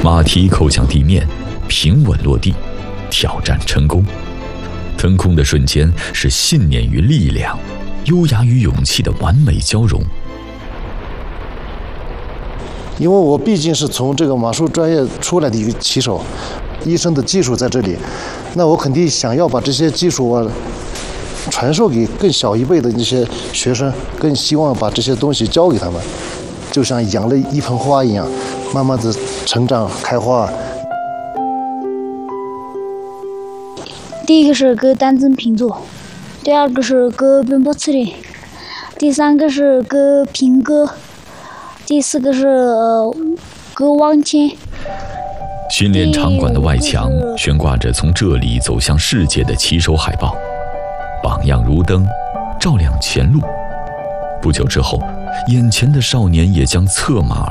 马蹄扣向地面，平稳落地，挑战成功。腾空的瞬间是信念与力量，优雅与勇气的完美交融。 因为我毕竟是从这个马术专业出来的一个骑手，一身的技术在这里，那我肯定想要把这些技术传授给更小一辈的那些学生，更希望把这些东西教给他们，就像养了一盆花一样，慢慢的成长开花。 第一个是割单针平坐，第二个是割奔波刺练，第三个是割平割，第四个是割往前。 训练场馆的外墙悬挂着从这里走向世界的骑手海报，榜样如灯，照亮前路。不久之后，眼前的少年也将策马